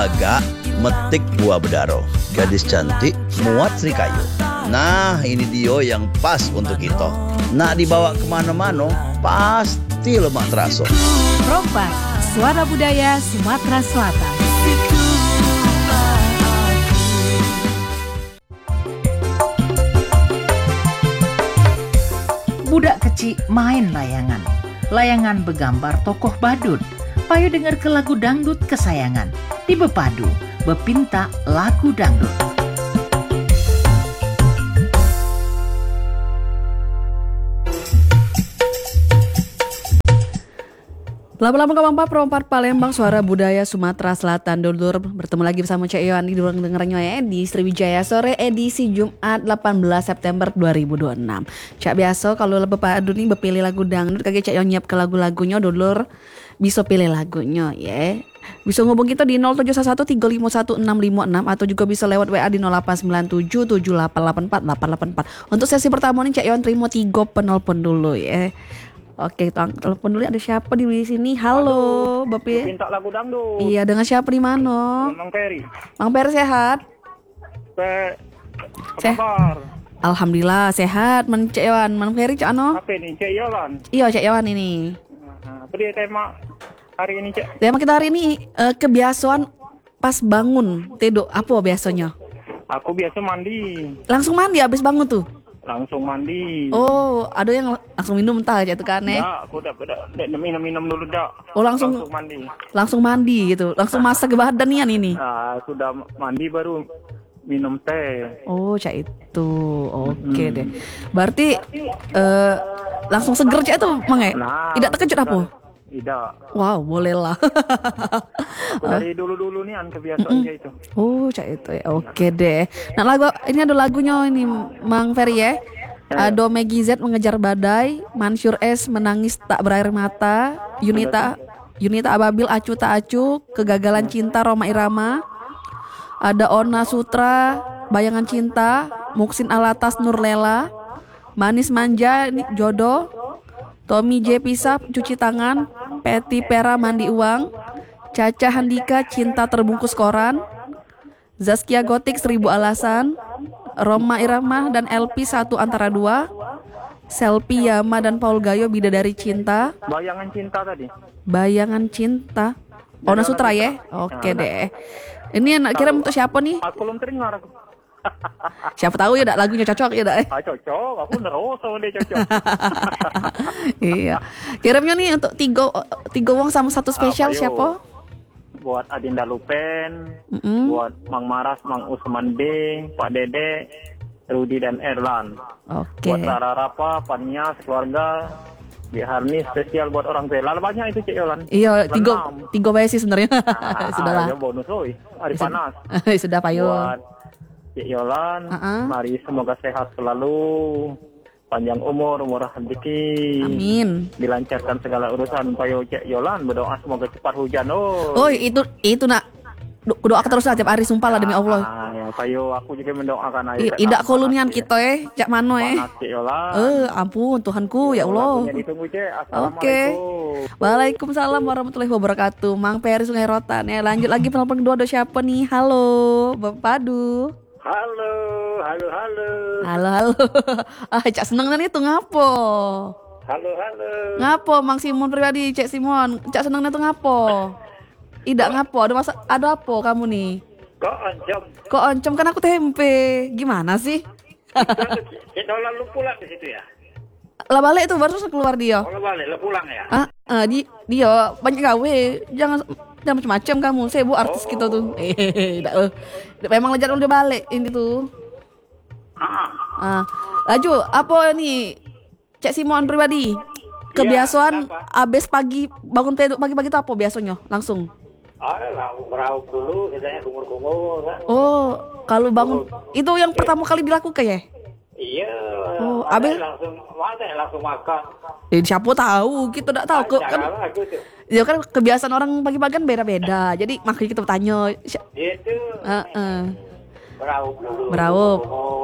Agak metik buah bedaro. Gadis cantik muat Srikayu. Nah ini dia yang pas untuk kita. Nak dibawa kemana-mana pasti lemak terasa. Prompas, suara budaya Sumatera Selatan. Budak kecil main layangan. Layangan bergambar tokoh badut. Payo dengar ke lagu dangdut kesayangan. Di Bepadu, bepinta lagu dangdut. Lama-lama Kamangpa Perompat Palembang Suara Budaya Sumatera Selatan. Dulur bertemu lagi bersama Cek Yohan di Durang Dengerannya ya di Sriwijaya Sore edisi Jumat 18 September 2026. Cak biasa kalau lebih padu nih berpilih lagu dangdut kagak Cek Yohan nyiap ke lagu-lagunya dulur bisa pilih lagunya ya. Bisa ngubung kita di 0711351656 atau juga bisa lewat WA di 0897788484. Untuk sesi pertama nih Cak Yohan terima 3 penelpon dulu ya. Oke, telepon dulu ada siapa di sini? Halo, Bapak. Minta lagu dangdut. Iya, dengan siapa di mana? Mang Peri. Mang Peri sehat? Kabar. Alhamdulillah sehat. Man Cek Yohan, Mang Peri Cek ano? Apa ini Cek Yohan? Iya, Cek Yohan ini. Apa dia tema hari ini Cek? Tema kita hari ini kebiasaan pas bangun tidur apa biasanya? Aku biasa mandi. Langsung mandi habis bangun tuh? Langsung mandi. Oh, ada yang langsung minum entah aja tuh kan Ya, aku udah minum dulu dah. Oh, langsung mandi. Langsung mandi gitu. Langsung masak ke badan nian ini. Nah, sudah mandi baru minum teh. Oh, cak itu. Oke deh. Berarti langsung seger cak itu, Mang ya? Nah, tidak terkejut apa? Tidak. Wow, boleh lah. Aku dari dulu-dulu nih kebiasaan dia itu. Oh, cak itu ya. Oke deh. Nah, ini ada lagunya ini Mang Ferry ya. Ado Maggie Z mengejar badai, Mansur S menangis tak berair mata, Yunita Ababil acu tak acu, kegagalan cinta Roma Irama. Ada Ona Sutra, bayangan cinta, Muksin Alatas Nurlela, Manis Manja ini jodoh, Tommy J Pisap cuci tangan, Peti Pera mandi uang, Caca Handika cinta terbungkus koran, Zaskia Gotik 1000 alasan, Roma Irama dan LP 1 antara 2, Selfie Yama dan Paul Gayo bidadari cinta. Bayangan cinta tadi. Bayangan cinta. Ona Sutra ya. Oke deh. Ini anak kirim untuk siapa nih? Aku belum terdengar aku. Siapa tahu ya lagunya cocok ya dak. Cocok, aku nerus sama dia cocok. Iya. Kirimnya nih untuk tiga wong sama satu spesial siapa? Buat Adinda Lupen, buat Mang Maras, Mang Usman B, Pak Dede, Rudi dan Erlan. Oke. Buat Rara Rapa, Pania, sekeluarga, Di Harni spesial buat orang tua. Lalu banyak itu Cek Yolan. Iya, tiga bayi sih sebenarnya. Sudahlah. Ya bonus loh, hari panas. Sudah payo. Buat Cek Yolan, mari semoga sehat selalu. Panjang umur rezeki. Amin. Dilancarkan segala urusan. Payo Cek Yolan berdoa semoga cepat hujan. Oh, itu nak. Doa terus lah tiap hari sumpah lah demi Allah. Ya, payo aku juga mendoakan ayo. Tidak kolonian kita Cak Mano Cek Yolan. Ampun Tuhanku ya Allah. Oke. Waalaikumsalam warahmatullahi wabarakatuh. Mang Peri Sungai Rotan ya. Lanjut lagi penelpon kedua ada siapa nih? Halo, Bapak Padu. Halo. Halo. Cak seneng nih itu ngapo? Halo. Ngapo Mang Simon pribadi Cak Simon? Cak seneng itu ngapo? Tidak ngapo, ada apa kamu nih? Kok oncom kan aku tempe. Gimana sih? Kita lalu pulang di situ ya? Lah balik itu baru keluar dia. Kalau balik, lah pulang ya? Dia banyak gawe. Jangan macam-macam kamu. Sibuk artis kita tuh. Memang lejar udah balik ini tuh. Laju, apa nih? Cek Simon pribadi. Kebiasaan abis bangun pagi-pagi itu apa biasanya? Langsung. Meraup dulu, biasanya kumur-kumur kan? Oh, kalau bangun itu yang pertama kali dilakukan ya? Iya. Oh, abis langsung makan. Siapa tahu, kita tidak tahu kan. Ya kan kebiasaan orang pagi-pagi kan beda-beda. Jadi makanya kita tanya. Itu. Meraup dulu. Meraup.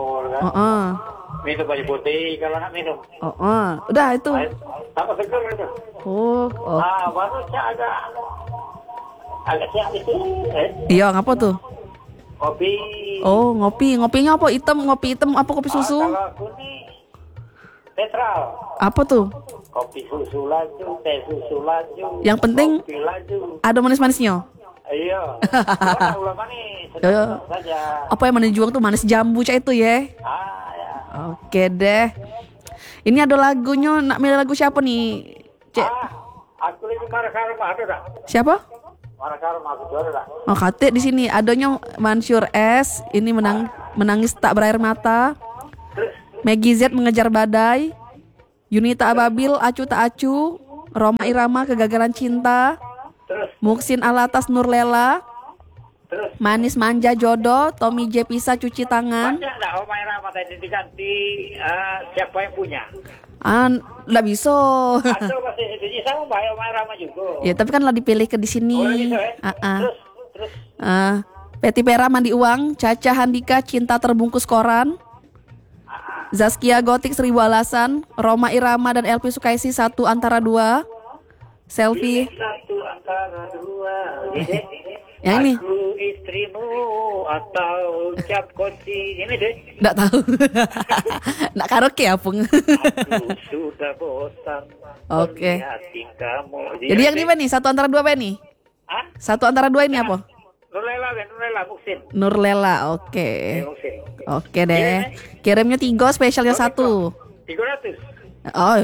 Minum baju putih kalau nak minum. Udah itu. Apa seger itu? Oh. Baru ada agak siap itu. Iya, ngapa tuh? Kopi. Oh, ngopi. Ngopinya apa? Ngopi hitam apa kopi susu? Kalau aku nih netral. Apa tuh? Kopi susu laju, teh susu laju. Yang penting kopi laju. ada manis-manisnya. Iya. Ulama nih, Iya. saja. Apa yang mana dijual tuh manis jambu cak itu ya? Ya. Oke deh. Ini ada lagunya, nak milih lagu siapa nih? Cek. Aku lebih marah-marah ada tak? Siapa? Marah-marah aku juara tak? Oh, kate di sini adanya Mansyur S, ini menangis tak berair mata. Maggie Z mengejar badai. Yunita Ababil acu tak acu. Roma Irama kegagalan cinta. Muksin Alatas Nurlela. Manis manja jodoh. Tommy J Pisa cuci tangan. Banyak tak Roma Irama tadi diganti siapa yang punya? Nggak bisa. Atau masih itu sama Mbak Roma Irama juga. Ya tapi kan lah dipilih ke di sini. Oh gitu ya? Terus. Peti Pera mandi uang, Caca Handika cinta terbungkus koran, Zaskia Gotik 1000 alasan, Roma Irama dan Elvi Sukaisi 1 antara 2, Selfie. Satu antara dua. Yang ini? Aku istrimu atau cap koci ini deh. Nggak tahu. Nggak karaoke ya, Pung. Aku sudah bosan. Oke. melihat tingkahmu. Jadi yang ini apa nih? 1 antara 2 apa nih? Hah? 1 antara 2 ini apa? Nurlela Muksin. Nurlela, oke. Muksin. Oke deh. Kirimnya 3, spesialnya 1. 300. Oh.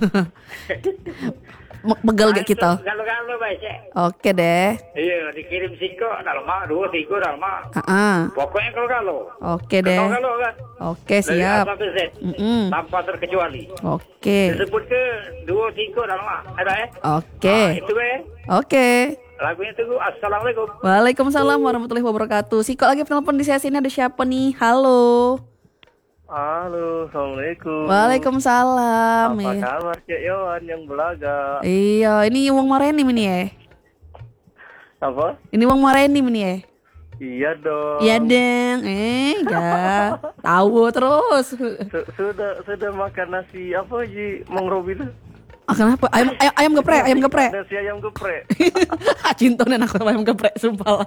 Begel gak kita? Kalau baik ya. Oke deh. Iya, dikirim siko, dalma 2, 3 dalma. Pokoknya kalau. Oke deh. Kalau kan. Oke, siap. Dari A sampai Z. Tanpa terkecuali. Oke. Disebut ke 2, 3 dalma. Ada ya? Oke. Itu ya. Oke. Lagunya tunggu. Assalamualaikum. Waalaikumsalam warahmatullahi wabarakatuh. Siko lagi penelpon di sesi ini, ada siapa nih? Halo. Halo, Assalamualaikum. Waalaikumsalam. Apa kabar Cek Yohan yang belaga? Iya, ini Wong Mareni ini ya. Apa? Ini Wong Mareni ini ya. Iya dong. Iya deng. Ya. Tahu terus. Sudah makan nasi apa Ji Mang Robi itu? Kenapa? Ayam geprek. Nasi ayam geprek. Cinta nih aku ayam geprek, sumpah lah.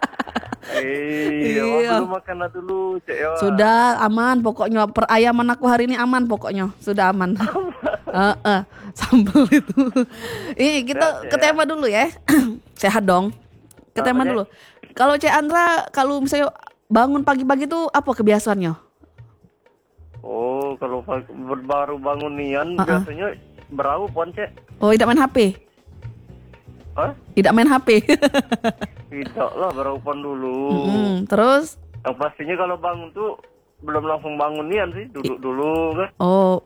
Iya. Belum makan dulu Cek Yohan. Sudah aman pokoknya, perayaman aku hari ini aman pokoknya, sudah aman. Sambal itu. Ini kita ke tema dulu ya. Sehat dong. Ke tema dulu. Kalau Cek Andra, kalau misalnya bangun pagi-pagi tuh apa kebiasaannya? Oh, kalau baru bangun nian biasanya berau pon Cek. Oh, tidak main HP? Hah? Tidak main HP. Tidak lah, beraupan dulu. Terus? Yang pastinya kalau bangun tuh belum langsung bangun nian sih, duduk dulu kan. Oh.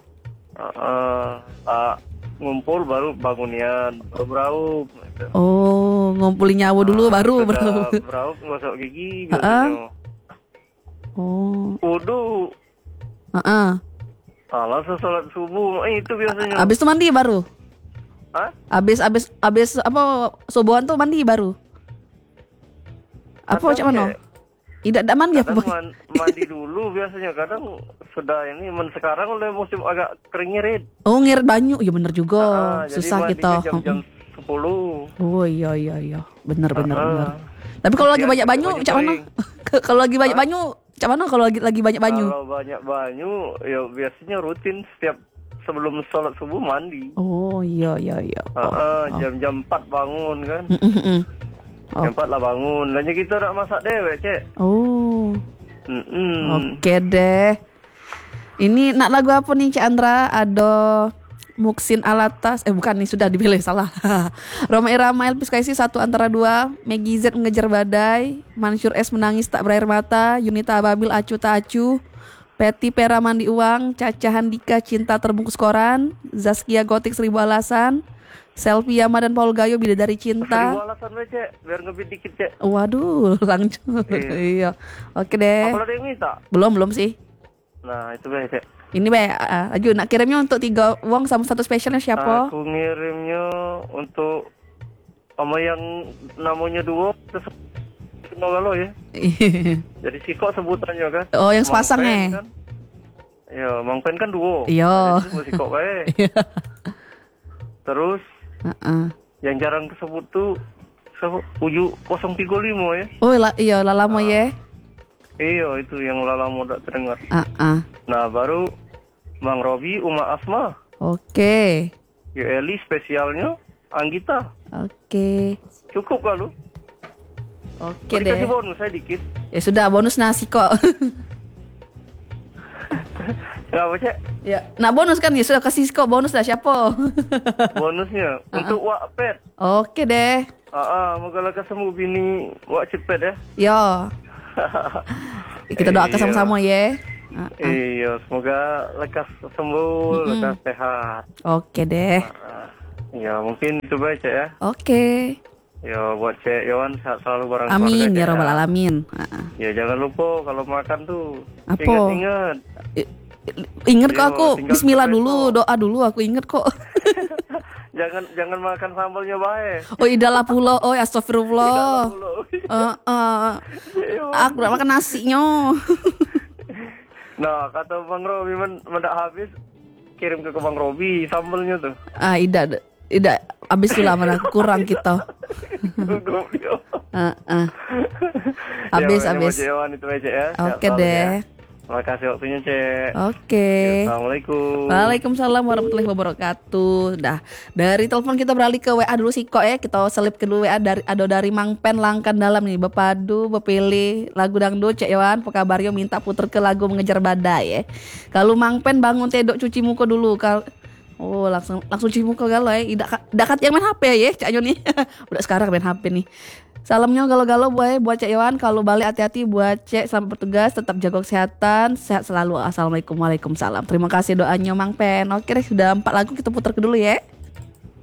Ngumpul baru bangun nian, baru beraup. Oh, ngumpulin nyawa dulu baru beraup. Beraup ngosok gigi biasanya. Oh. Wudu. Langsung sholat subuh, itu biasanya. Habis itu mandi baru? Hah? Habis apa subuhan tuh mandi baru? Apa macam mana? Tidak mandi apa? Mandi dulu biasanya, kadang sudah ini sekarang udah musim agak kering ngirit. Oh, ngirit banyu, ya bener juga. Susah kita. Jam 10. Oh iya. Bener. Tapi kalau lagi banyak banyu, macam mana? Kalau lagi banyak banyu, macam mana kalau lagi banyak banyu? Kalau banyak banyu, ya biasanya rutin setiap sebelum sholat subuh mandi. Oh iya. Jam 4 bangun kan. Jam 4 lah bangun. Lainnya kita nak masak dewek Cek. Oh. Oke deh. Ini nak lagu apa nih Cik Andra? Ada Muksin Alatas. Bukan nih, sudah dipilih, salah. Roma Irama Elvi Sukaisi 1 antara 2. Maggie Z mengejar badai. Mansyur S menangis tak berair mata. Yunita Ababil acu tak acu. Peti Pera mandi uang, Caca Handika cinta terbungkus koran, Zaskia Gotik 1000 alasan, Selfie Yama dan Paul Gayo bidadari cinta. 1000 alasan we Cek, biar ngebit dikit Cek. Waduh, langsung. Iya. Oke deh. Apa ada yang minta? Belum sih. Nah, itu be Cek. Ini be, Aju nak kirimnya untuk 3 uang sama 1 spesialnya siapa? Aku ngirimnya untuk sama yang namanya Duo Nogalo ya. Jadi Siko sebutannya kan. Oh, yang sepasang kan? Ya, Mang Pen kan Duo. Iya. Siko Terus yang jarang kesebut tuh Uju 035 ya. Oh iya lah lama ya. Iya itu yang lama tak terdengar. Nah baru Bang Robi, Uma Asma. Oke. Eli spesialnya Anggita. Oke. Cukup kalau. Oke Kasih deh. bonus saya dikit. Ya sudah, bonus nasi kok. Nggak apa cek? Ya, nah bonus kan ya sudah kasih kok bonus lah siapa? Bonusnya untuk Wak Pet. Oke deh. Moga lekas sembuh bini Wak Cepet ya. Yo. Kita doakan sama-sama ya. Iya, semoga lekas sembuh, lekas sehat. Oke deh. Ya mungkin itu baca ya. Oke. Ya buat Cek Yohan sehat selalu bareng Amin keluarga, ya Cek, robbal alamin. Ya jangan lupa kalau makan tuh Apa? ingat-ingat. Ingat kok Yo, aku tinggal bismillah sepeto. dulu, doa dulu aku inget kok. Jangan makan sambalnya baik. Oh idalah pulau, oh astagfirullah. Yo. Aku udah makan nasinya. Nah kata Bang Robi mendak habis kirim ke Bang Robi sambalnya tuh. Ida habis tuh lama kurang kita. Gugup dia. Habis. Ya, Cek Yohan itu aja ya. Sehat Oke selalu deh. ya. Terima kasih waktunya Cek. Oke. Assalamualaikum. Waalaikumsalam warahmatullahi wabarakatuh. Dah, dari telepon kita beralih ke WA dulu sih kok ya. Kita selip ke WA dari Mang Pen Langkan Dalam nih. Bepadu, bepilih lagu dangdut Cek Yohan, Pokabario minta puter ke lagu Mengejar Badai ya. Kalau Mang Pen bangun tedok cuci muka dulu. Oh langsung cuci muka galau ya. Dakat yang main HP ya Cak Yo nih. Udah sekarang main HP nih. Salamnya galau-galau buat Cek Yohan. Kalau balik hati-hati buat Cek, selamat bertugas, tetap jaga kesehatan, sehat selalu. Assalamualaikum, waalaikumsalam. Terima kasih doanya Mang Pen. Oke deh, sudah 4 lagu kita putar ke dulu ya.